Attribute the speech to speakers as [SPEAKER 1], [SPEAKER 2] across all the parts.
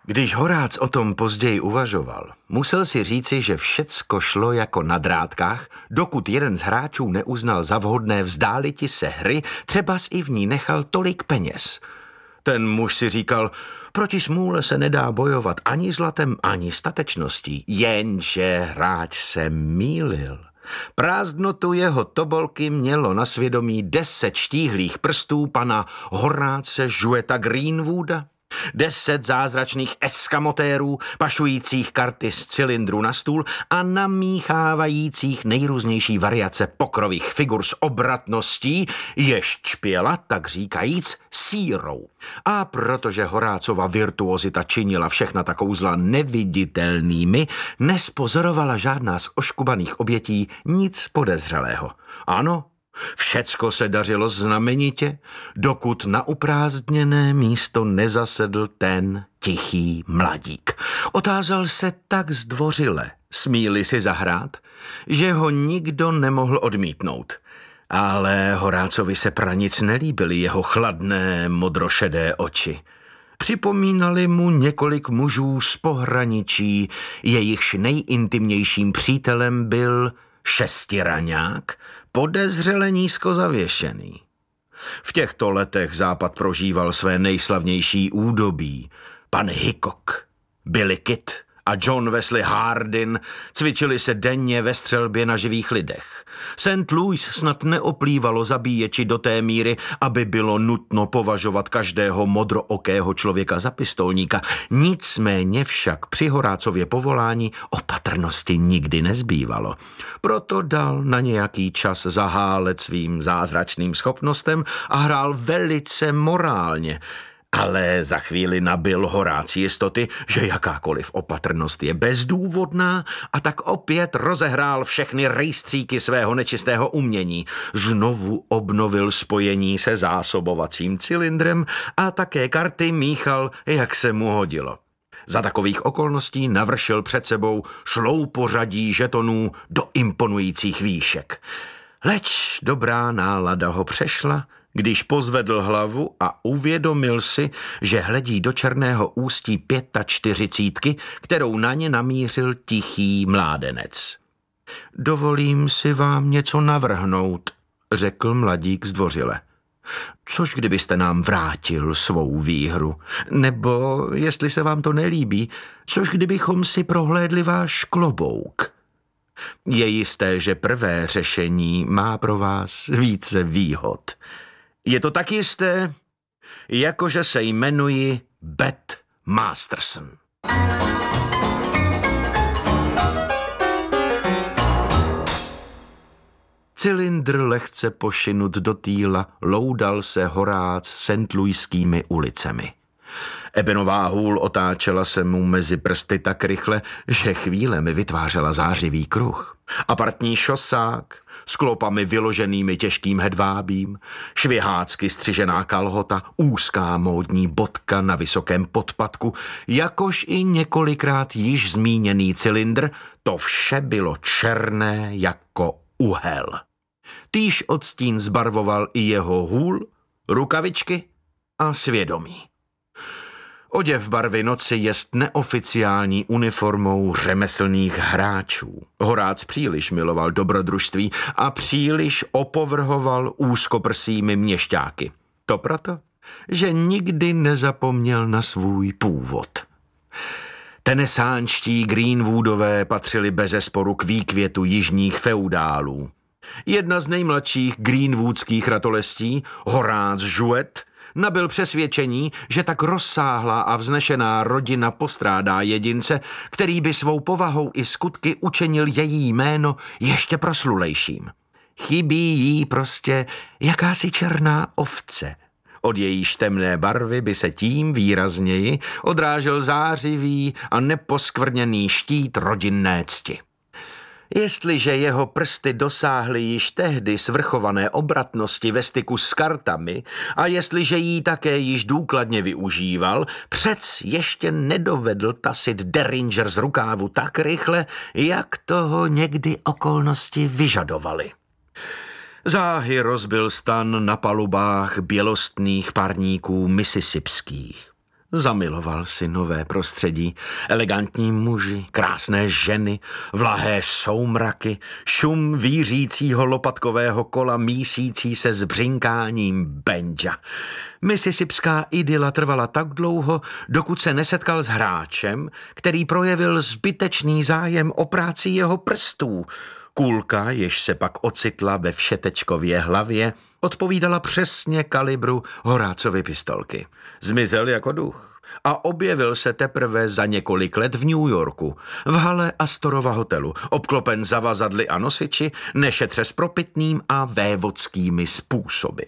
[SPEAKER 1] Když Horác o tom později uvažoval, musel si říci, že všecko šlo jako na drátkách, dokud jeden z hráčů neuznal za vhodné vzdáliti se hry, třebas i v ní nechal tolik peněz. Ten muž si říkal, proti smůle se nedá bojovat ani zlatem, ani statečností, jenže hráč se mýlil. Prázdnotu jeho tobolky mělo na svědomí 10 štíhlých prstů pana Horáce Jouetta Greenwooda, 10 zázračných eskamotérů, pašujících karty z cylindru na stůl a namíchávajících nejrůznější variace pokrových figur s obratností, jež čpěla, tak říkajíc, sírou. A protože Horácova virtuozita činila všechna ta kouzla neviditelnými, nespozorovala žádná z oškubaných obětí nic podezřelého. Ano, všecko se dařilo znamenitě, dokud na uprázdněné místo nezasedl ten tichý mladík. Otázal se tak zdvořile, smí-li si zahrát, že ho nikdo nemohl odmítnout. Ale Horácovi se pranic nelíbily jeho chladné, modrošedé oči. Připomínali mu několik mužů z pohraničí, jejichž nejintimnějším přítelem byl šestiraňák, podezřele nízko zavěšený. V těchto letech Západ prožíval své nejslavnější údobí. Pan Hickok, Billy Kidd a John Wesley Hardin cvičili se denně ve střelbě na živých lidech. St. Louis snad neoplývalo zabíječi do té míry, aby bylo nutno považovat každého modrookého člověka za pistolníka. Nicméně však při Horácově povolání opatrnosti nikdy nezbývalo. Proto dal na nějaký čas zahálet svým zázračným schopnostem a hrál velice morálně. Ale za chvíli nabyl Horác jistoty, že jakákoliv opatrnost je bezdůvodná, a tak opět rozehrál všechny rejstříky svého nečistého umění. Znovu obnovil spojení se zásobovacím cylindrem a také karty míchal, jak se mu hodilo. Za takových okolností navršil před sebou šloupořadí žetonů do imponujících výšek. Leč dobrá nálada ho přešla, když pozvedl hlavu a uvědomil si, že hledí do černého ústí 45, kterou na ně namířil tichý mládenec. Dovolím si vám něco navrhnout, řekl mladík zdvořile. Což kdybyste nám vrátil svou výhru? Nebo, jestli se vám to nelíbí, což kdybychom si prohlédli váš klobouk? Je jisté, že prvé řešení má pro vás více výhod. Je to tak jisté, jakože se jmenuji Bet Masterson. Cylindr lehce pošinut do týla loudal se Horác St. Louiskými ulicemi. Ebenová hůl otáčela se mu mezi prsty tak rychle, že chvílemi vytvářela zářivý kruh. Apartní šosák s klopami vyloženými těžkým hedvábím, švihácky střižená kalhota, úzká módní bodka na vysokém podpatku, jakož i několikrát již zmíněný cylindr, to vše bylo černé jako uhel. Týž odstín zbarvoval i jeho hůl, rukavičky a svědomí. Oděv barvy noci jest neoficiální uniformou řemeslných hráčů. Horác příliš miloval dobrodružství a příliš opovrhoval úzkoprsými měšťáky. To proto, že nikdy nezapomněl na svůj původ. Tenesánští Greenwoodové patřili bezesporu k výkvětu jižních feudálů. Jedna z nejmladších greenwoodských ratolestí, Horáce Jouett, nabyl přesvědčení, že tak rozsáhlá a vznešená rodina postrádá jedince, který by svou povahou i skutky učinil její jméno ještě proslulejším. Chybí jí prostě jakási černá ovce. Od jejíž temné barvy by se tím výrazněji odrážel zářivý a neposkvrněný štít rodinné cti. Jestliže jeho prsty dosáhly již tehdy svrchované obratnosti ve styku s kartami a jestliže jí také již důkladně využíval, přec ještě nedovedl tasit Derringer z rukávu tak rychle, jak toho někdy okolnosti vyžadovaly. Záhy rozbil stan na palubách bělostných parníků mississippských. Zamiloval si nové prostředí, elegantní muži, krásné ženy, vlahé soumraky, šum vířícího lopatkového kola mísící se s břinkáním bendža. Mississipská idyla trvala tak dlouho, dokud se nesetkal s hráčem, který projevil zbytečný zájem o práci jeho prstů. Kulka, jež se pak ocitla ve Všetečkově hlavě, odpovídala přesně kalibru Horácovy pistolky. Zmizel jako duch a objevil se teprve za několik let v New Yorku, v hale Astorova hotelu, obklopen zavazadly a nosiči, nešetře s propitným a vévodskými způsoby.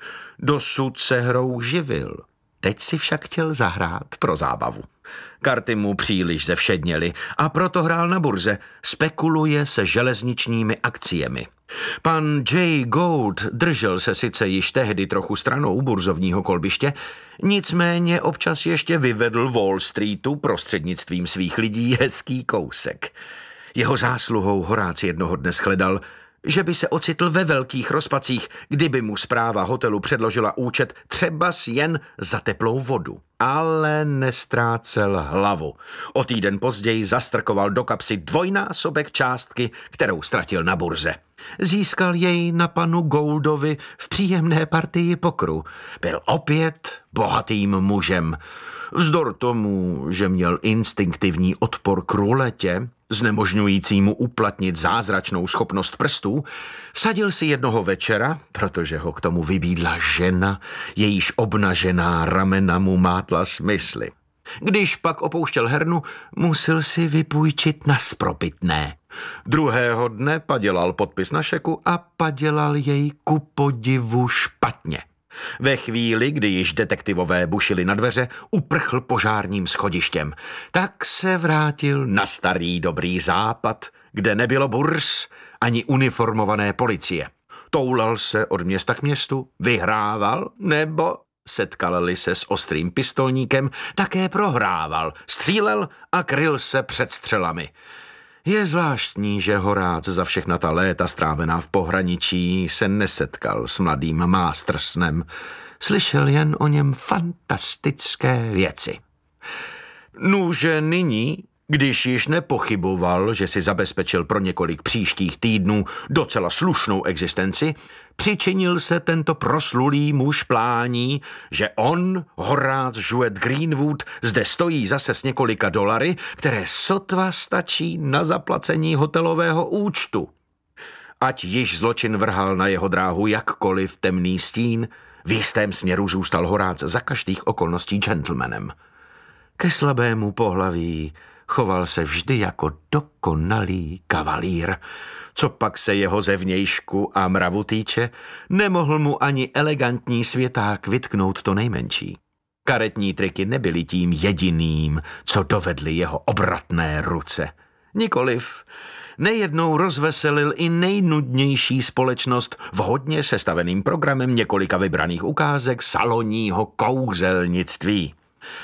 [SPEAKER 1] Dosud se hrou živil. Teď si však chtěl zahrát pro zábavu. Karty mu příliš zevšedněly a proto hrál na burze. Spekuluje se železničními akciemi. Pan Jay Gould držel se sice již tehdy trochu stranou burzovního kolbiště, nicméně občas ještě vyvedl Wall Streetu prostřednictvím svých lidí hezký kousek. Jeho zásluhou Horác jednoho dne shledal, že by se ocitl ve velkých rozpacích, kdyby mu správa hotelu předložila účet třebas jen za teplou vodu. Ale nestrácel hlavu. O týden později zastrkoval do kapsy dvojnásobek částky, kterou ztratil na burze. Získal jej na panu Gouldovi v příjemné partii pokru. Byl opět bohatým mužem. Vzdor tomu, že měl instinktivní odpor k ruletě, znemožňujícímu uplatnit zázračnou schopnost prstů, vsadil si jednoho večera, protože ho k tomu vybídla žena, jejíž obnažená ramena mu mátla smysly. Když pak opouštěl hernu, musel si vypůjčit na spropitné. Druhého dne padělal podpis na šeku a padělal jej ku podivu špatně. Ve chvíli, kdy již detektivové bušili na dveře, uprchl požárním schodištěm. Tak se vrátil na starý dobrý západ, kde nebylo burz ani uniformované policie. Toulal se od města k městu, vyhrával nebo, setkal-li se s ostrým pistolníkem, také prohrával, střílel a kryl se před střelami. Je zvláštní, že Horác za všechna ta léta strávená v pohraničí se nesetkal s mladým Mastersnem. Slyšel jen o něm fantastické věci. Nuže nyní, když již nepochyboval, že si zabezpečil pro několik příštích týdnů docela slušnou existenci, přičinil se tento proslulý muž plání, že on, Horác Jewett Greenwood, zde stojí zase s několika dolary, které sotva stačí na zaplacení hotelového účtu. Ať již zločin vrhal na jeho dráhu jakkoliv temný stín, v jistém směru zůstal Horác za každých okolností gentlemanem. Ke slabému pohlaví choval se vždy jako dokonalý kavalír. Co pak se jeho zevnějšku a mravu týče, nemohl mu ani elegantní světák vytknout to nejmenší. Karetní triky nebyly tím jediným, co dovedly jeho obratné ruce. Nikoliv. Nejednou rozveselil i nejnudnější společnost vhodně sestaveným programem několika vybraných ukázek salonního kouzelnictví.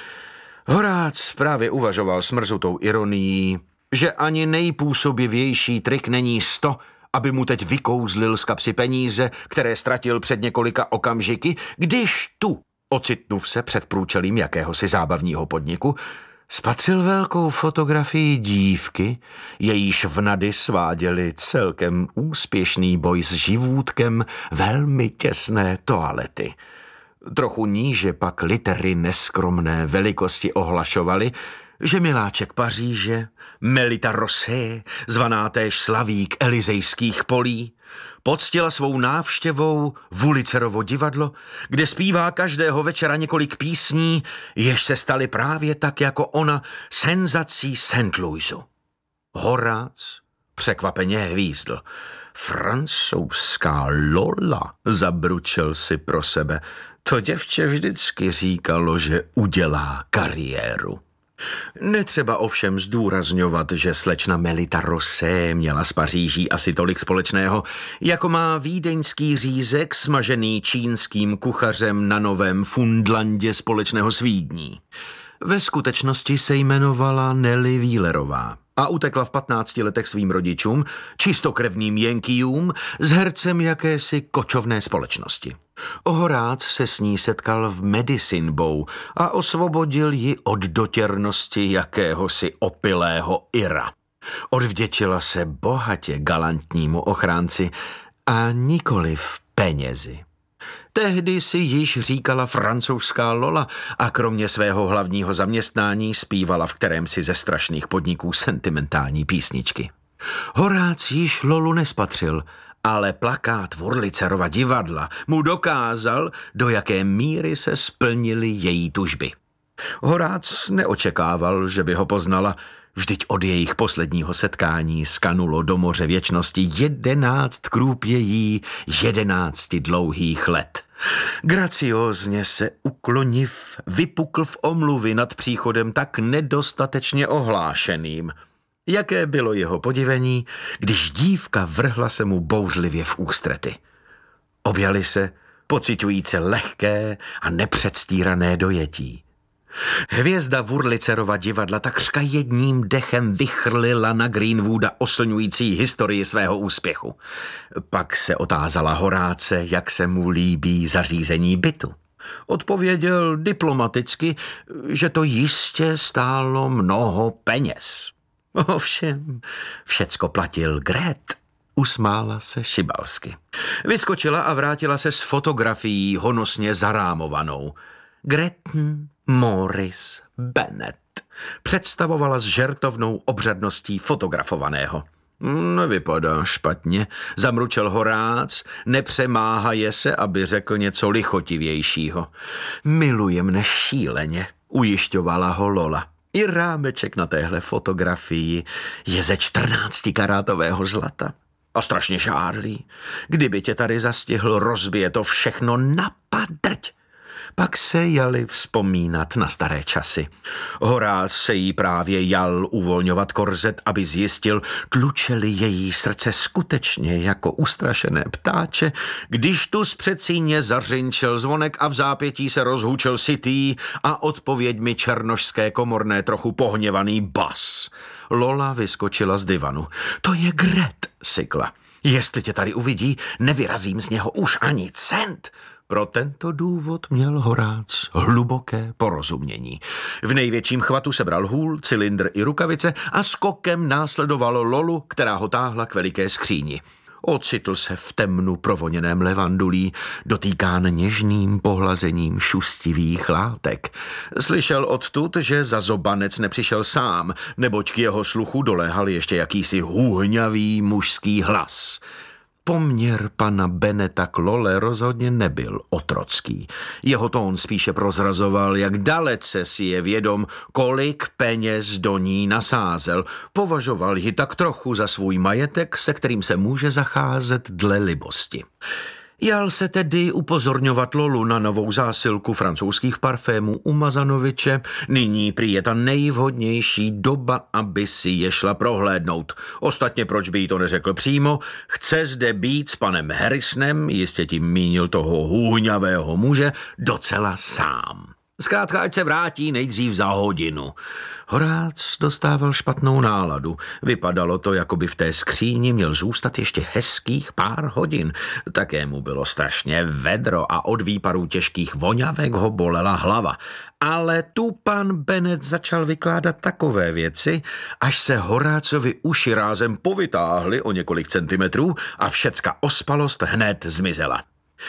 [SPEAKER 1] Horác právě uvažoval s mrzutou ironií, že ani nejpůsobivější trik není 100, aby mu teď vykouzlil z kapsy peníze, které ztratil před několika okamžiky, když tu, ocitnuv se před průčelím jakéhosi zábavního podniku, spatřil velkou fotografii dívky, jejíž vnady sváděly celkem úspěšný boj s živůtkem velmi těsné toalety. Trochu níže pak litery neskromné velikosti ohlašovaly, že miláček Paříže, Melita Rosé, zvaná též slavík Elizejských polí, poctila svou návštěvou Wulicerovo divadlo, kde zpívá každého večera několik písní, jež se staly právě tak jako ona senzací St. Louisu. Horác překvapeně hvízdl. Francouzská Lola, zabručel si pro sebe. To děvče vždycky říkalo, že udělá kariéru. Netřeba ovšem zdůrazňovat, že slečna Melita Rosé měla s Paříží asi tolik společného, jako má vídeňský řízek smažený čínským kuchařem na Novém Fundlandě společného s Vídní. Ve skutečnosti se jmenovala Nelly Wheelerová a utekla v 15 letech svým rodičům, čistokrevným Yankeeům, s hercem jakési kočovné společnosti. Horác se s ní setkal v Medicine Bow a osvobodil ji od dotěrnosti jakéhosi opilého Ira. Odvděčila se bohatě galantnímu ochránci a nikoliv penězi. Tehdy si již říkala francouzská Lola a kromě svého hlavního zaměstnání zpívala v kterémsi ze strašných podniků sentimentální písničky. Horác již Lolu nespatřil, ale plakát Wurlitzerova divadla mu dokázal, do jaké míry se splnily její tužby. Horác neočekával, že by ho poznala, vždyť od jejich posledního setkání skanulo do moře věčnosti 11 krůpějí 11 dlouhých let. Graciózně se ukloniv, vypukl v omluvy nad příchodem tak nedostatečně ohlášeným. Jaké bylo jeho podivení, když dívka vrhla se mu bouřlivě v ústrety. Objali se, pociťujíce lehké a nepředstírané dojetí. Hvězda Wurlitzerova divadla takřka jedním dechem vychrlila na Greenwooda oslňující historii svého úspěchu. Pak se otázala Horáce, jak se mu líbí zařízení bytu. Odpověděl diplomaticky, že to jistě stálo mnoho peněz. Ovšem, všecko platil Gret. Usmála se šibalsky. Vyskočila a vrátila se s fotografií honosně zarámovanou. Gretchen Morris Bennet představovala s žertovnou obřadností fotografovaného. Nevypadá špatně, zamručel Horác, nepřemáhaje se, aby řekl něco lichotivějšího. Miluje mne šíleně, ujišťovala ho Lola. I rámeček na téhle fotografii je ze 14karátového zlata. A strašně žárlý. Kdyby tě tady zastihl, rozbije to všechno na padrť. Pak se jali vzpomínat na staré časy. Horác se jí právě jal uvolňovat korzet, aby zjistil, tlučeli její srdce skutečně jako ustrašené ptáče, když tu z předsíně zařinčel zvonek a v zápětí se rozhučel sitý a odpověďmi černošské komorné trochu pohněvaný bas. Lola vyskočila z divanu. To je Gret, sykla. Jestli tě tady uvidí, nevyrazím z něho už ani cent. Pro tento důvod měl Horác hluboké porozumění. V největším chvatu sebral hůl, cylindr i rukavice a skokem následoval Lolu, která ho táhla k veliké skříni. Ocitl se v temnu provoněném levandulí, dotýkán něžným pohlazením šustivých látek. Slyšel odtud, že za zobanec nepřišel sám, neboť k jeho sluchu doléhal ještě jakýsi hůhňavý mužský hlas. Poměr pana Beneta k Lole rozhodně nebyl otrocký. Jeho tón spíše prozrazoval, jak dalece si je vědom, kolik peněz do ní nasázel. Považoval ji tak trochu za svůj majetek, se kterým se může zacházet dle libosti. Jal se tedy upozorňovat Lolu na novou zásilku francouzských parfémů u Mazanoviče. Nyní prý je ta nejvhodnější doba, aby si je šla prohlédnout. Ostatně proč by jí to neřekl přímo? Chce zde být s panem Harrisonem, jistě tím mínil toho hůňavého muže, docela sám. Zkrátka, ať se vrátí nejdřív za hodinu. Horác dostával špatnou náladu. Vypadalo to, jako by v té skříni měl zůstat ještě hezkých pár hodin. Také mu bylo strašně vedro a od výparů těžkých voňavek ho bolela hlava. Ale tu pan Bennet začal vykládat takové věci, až se Horácovi uši rázem povytáhly o několik centimetrů a všecka ospalost hned zmizela.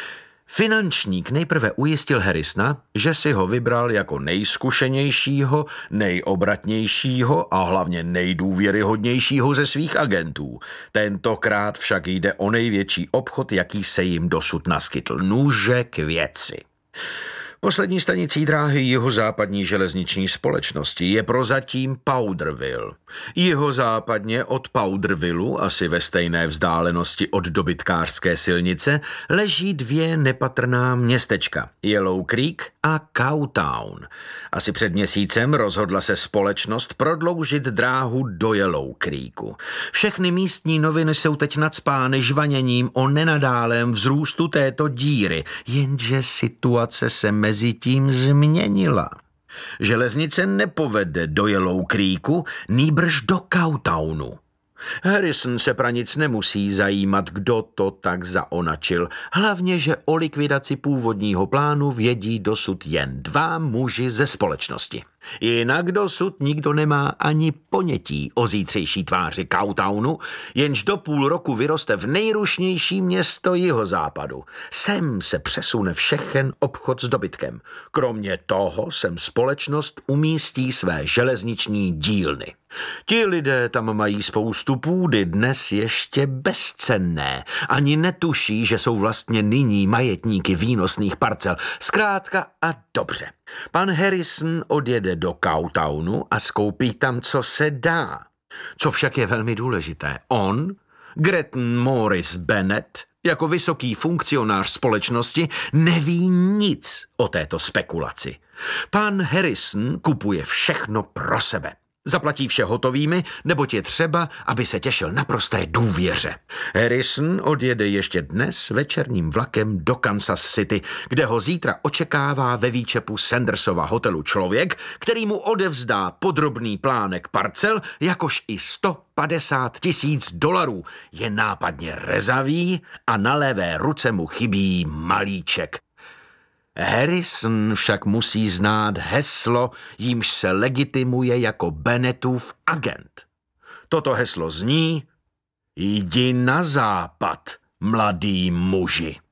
[SPEAKER 1] Finančník nejprve ujistil Harrisona, že si ho vybral jako nejzkušenějšího, nejobratnějšího a hlavně nejdůvěryhodnějšího ze svých agentů. Tentokrát však jde o největší obchod, jaký se jim dosud naskytl. Nůže k věci. Poslední stanicí dráhy jihozápadní železniční společnosti je prozatím Powderville. Jihozápadně od Powdervillu, asi ve stejné vzdálenosti od dobytkářské silnice, leží dvě nepatrná městečka, Yellow Creek a Cowtown. Asi před měsícem rozhodla se společnost prodloužit dráhu do Yellow Creeku. Všechny místní noviny jsou teď nacpány žvaněním o nenadálém vzrůstu této díry, jenže situace se mezi tím změnila. Železnice nepovede do Yellow Creeku, nýbrž do Cowtownu. Harrison se pra nic nemusí zajímat, kdo to tak zaonačil. Hlavně, že o likvidaci původního plánu vědí dosud jen 2 muži ze společnosti. Jinak dosud nikdo nemá ani ponětí o zítřejší tváři Cowtownu, jenž do půl roku vyroste v nejrušnější město jihozápadu. Sem se přesune všechen obchod s dobytkem. Kromě toho sem společnost umístí své železniční dílny. Ti lidé tam mají spoustu půdy, dnes ještě bezcenné. Ani netuší, že jsou vlastně nyní majetníky výnosných parcel. Zkrátka a dobře. Pan Harrison odjede do Cowtownu a skoupí tam, co se dá. Co však je velmi důležité, on, Gretton Morris Bennett, jako vysoký funkcionář společnosti, neví nic o této spekulaci. Pan Harrison kupuje všechno pro sebe. Zaplatí vše hotovými, neboť je třeba, aby se těšil naprosté důvěře. Harrison odjede ještě dnes večerním vlakem do Kansas City, kde ho zítra očekává ve výčepu Sandersova hotelu člověk, který mu odevzdá podrobný plánek parcel, jakož i $150,000. Je nápadně rezavý a na levé ruce mu chybí malíček. Harrison však musí znát heslo, jímž se legitimuje jako Bennettův agent. Toto heslo zní: jdi na západ, mladý muži.